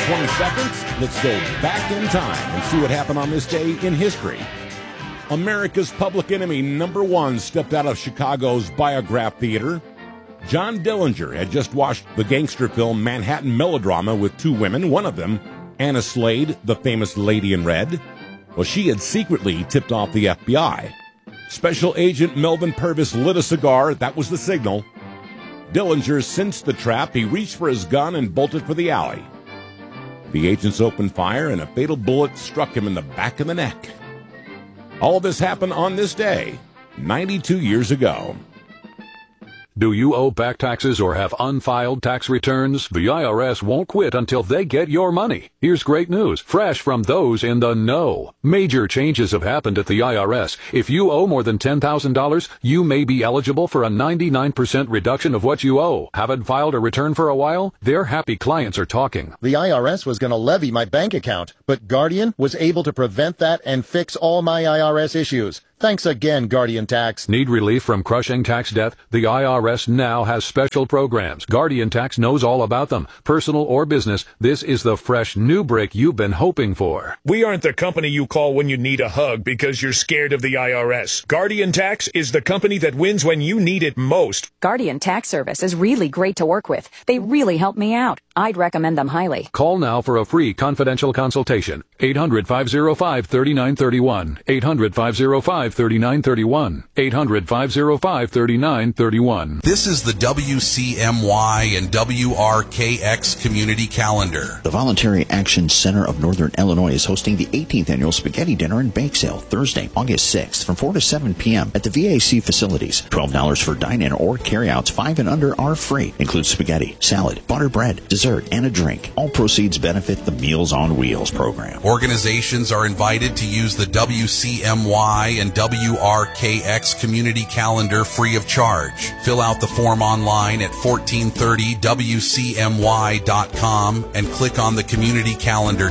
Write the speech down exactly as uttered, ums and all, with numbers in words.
twenty seconds. Let's go back in time and see what happened on this day in history. America's public enemy number one stepped out of Chicago's Biograph Theater. John Dillinger had just watched the gangster film Manhattan Melodrama with two women, one of them, Anna Slade, the famous Lady in Red. Well, she had secretly tipped off the F B I. Special Agent Melvin Purvis lit a cigar. That was the signal. Dillinger sensed the trap. He reached for his gun and bolted for the alley. The agents opened fire, and a fatal bullet struck him in the back of the neck. All of this happened on this day, ninety-two years ago. Do you owe back taxes or have unfiled tax returns? The I R S won't quit until they get your money. Here's great news, fresh from those in the know. Major changes have happened at the I R S. If you owe more than ten thousand dollars, you may be eligible for a ninety-nine percent reduction of what you owe. Haven't filed a return for a while? Their happy clients are talking. The I R S was going to levy my bank account, but Guardian was able to prevent that and fix all my I R S issues. Thanks again, Guardian Tax. Need relief from crushing tax debt? The I R S now has special programs. Guardian Tax knows all about them. Personal or business, this is the fresh new break you've been hoping for. We aren't the company you call when you need a hug because you're scared of the I R S. Guardian Tax is the company that wins when you need it most. Guardian Tax Service is really great to work with. They really help me out. I'd recommend them highly. Call now for a free confidential consultation. eight hundred, five oh five, three nine three one. eight hundred, five oh five, three nine three one. eight hundred, five oh five, three nine three one. This is the W C M Y and W R K X Community Calendar. The Voluntary Action Center of Northern Illinois is hosting the eighteenth Annual Spaghetti Dinner and Bake Sale Thursday, August sixth from four to seven p.m. at the V A C facilities. twelve dollars for dine-in or carry-outs. Five and under are free. Includes spaghetti, salad, butter bread, dessert, and a drink. All proceeds benefit the Meals on Wheels program. Organizations are invited to use the W C M Y and W R K X Community Calendar free of charge. Fill out the form online at fourteen thirty W C M Y dot com and click on the Community Calendar